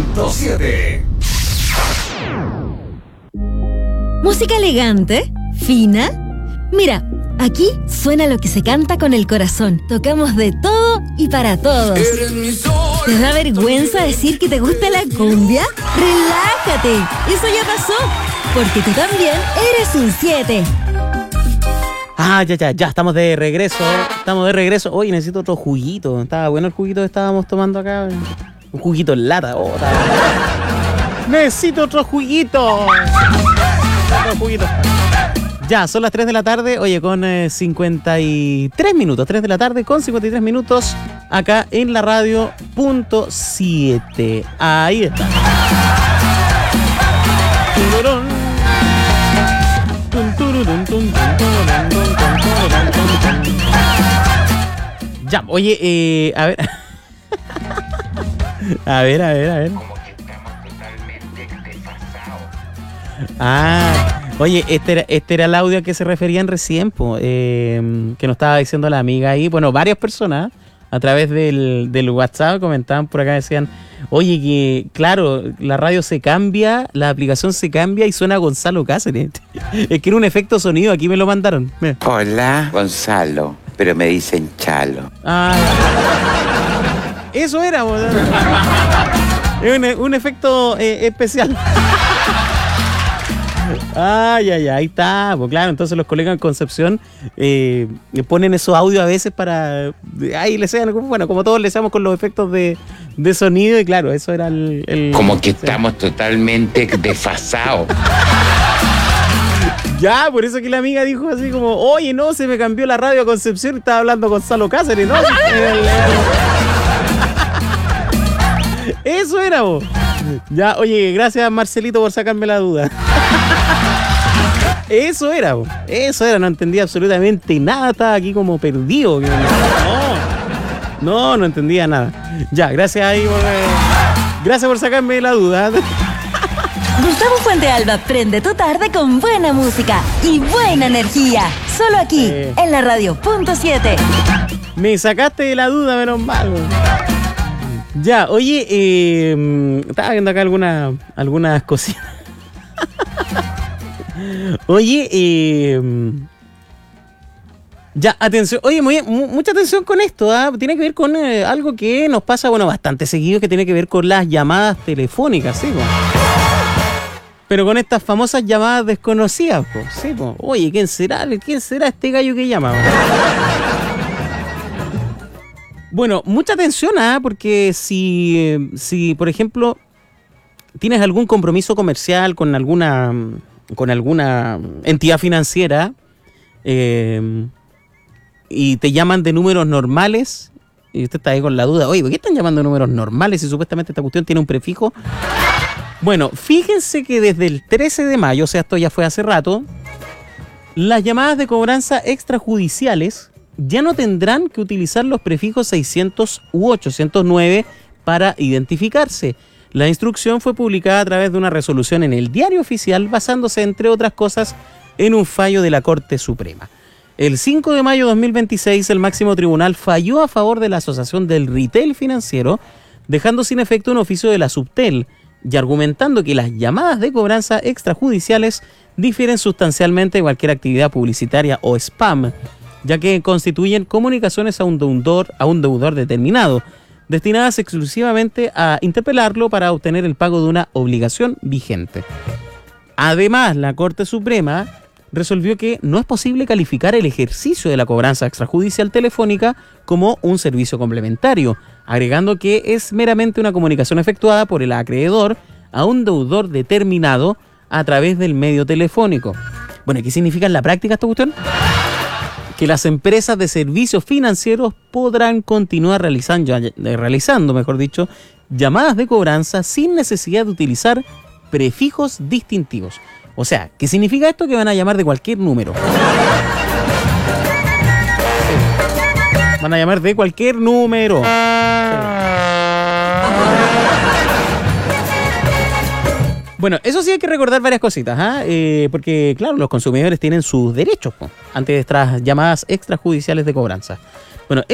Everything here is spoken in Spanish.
100.7. ¿Música elegante? ¿Fina? Mira, aquí suena lo que se canta con el corazón. Tocamos de todo y para todos. ¿Te da vergüenza decir que te gusta la cumbia? ¡Relájate! Eso ya pasó, porque tú también eres un 7. Ya, estamos de regreso. Oye, necesito otro juguito. Estaba bueno el juguito que estábamos tomando acá. Un juguito en lata. Necesito otro juguito. Ya, son las 3 de la tarde, oye, con 53 minutos, 3 de la tarde con 53 minutos, acá en la radio .7. Ahí está. Ya, oye, a ver. A ver. Oye, este era el audio a que se referían recién, que nos estaba diciendo la amiga ahí. Bueno, varias personas a través del WhatsApp comentaban por acá, decían, oye, que claro, la radio se cambia, la aplicación se cambia y suena Gonzalo Cáceres. Es que era un efecto sonido, aquí me lo mandaron. Hola, Gonzalo, pero me dicen Chalo. Eso era, es un efecto especial. Ahí está, pues claro, entonces los colegas en Concepción ponen esos audios a veces para, ahí les sean, bueno, como todos les hacemos con los efectos de sonido, y claro, eso era el como que estamos totalmente desfasados. Ya, por eso que la amiga dijo así como, oye, no, se me cambió la radio a Concepción, estaba hablando Gonzalo Cáceres, ¿no? Eso era, vos. Ya, oye, gracias Marcelito por sacarme la duda. Eso era, no entendía absolutamente nada, estaba aquí como perdido. No entendía nada. Ya, gracias ahí gracias por sacarme la duda. Gustavo Fuentealba prende tu tarde con buena música y buena energía. Solo aquí, en la radio .7. Me sacaste de la duda, menos mal. Ya, oye, estaba viendo acá algunas cositas. Oye, ya, atención. Oye, mucha atención con esto, ¿ah? Tiene que ver con algo que nos pasa, bueno, bastante seguido, que tiene que ver con las llamadas telefónicas, ¿sí? Pero con estas famosas llamadas desconocidas, ¿sí? Oye, ¿quién será este gallo que llama? Bueno, mucha atención, porque si, por ejemplo, tienes algún compromiso comercial con alguna entidad financiera y te llaman de números normales, y usted está ahí con la duda, oye, ¿por qué están llamando de números normales si supuestamente esta cuestión tiene un prefijo? Bueno, fíjense que desde el 13 de mayo, o sea, esto ya fue hace rato, las llamadas de cobranza extrajudiciales ya no tendrán que utilizar los prefijos 600 u 809 para identificarse. La instrucción fue publicada a través de una resolución en el Diario Oficial, basándose, entre otras cosas, en un fallo de la Corte Suprema. El 5 de mayo de 2026, el máximo tribunal falló a favor de la Asociación del Retail Financiero, dejando sin efecto un oficio de la Subtel y argumentando que las llamadas de cobranza extrajudiciales difieren sustancialmente de cualquier actividad publicitaria o spam, ya que constituyen comunicaciones a un deudor determinado, destinadas exclusivamente a interpelarlo para obtener el pago de una obligación vigente. Además, la Corte Suprema resolvió que no es posible calificar el ejercicio de la cobranza extrajudicial telefónica como un servicio complementario, agregando que es meramente una comunicación efectuada por el acreedor a un deudor determinado a través del medio telefónico. Bueno, ¿qué significa en la práctica esta cuestión? Que las empresas de servicios financieros podrán continuar realizando, mejor dicho, llamadas de cobranza sin necesidad de utilizar prefijos distintivos. O sea, ¿qué significa esto? Que van a llamar de cualquier número. Van a llamar de cualquier número. Bueno, eso sí hay que recordar varias cositas, porque claro, los consumidores tienen sus derechos ante estas llamadas extrajudiciales de cobranza. Bueno,